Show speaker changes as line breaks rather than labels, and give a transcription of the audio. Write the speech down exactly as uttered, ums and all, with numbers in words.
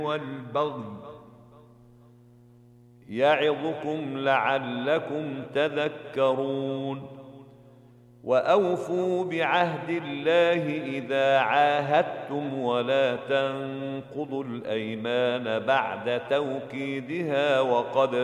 والبغي يعظكم لعلكم تذكرون. وأوفوا بعهد الله إذا عاهدتم ولا تنقضوا الأيمان بعد توكيدها وقد